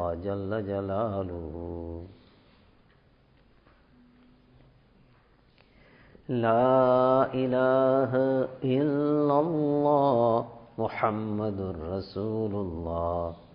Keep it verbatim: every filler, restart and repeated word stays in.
अल्लाह जल्ल जलालुहु। ला इलाहा इल्लल्लाह मुहम्मदुर रसूलुल्लाह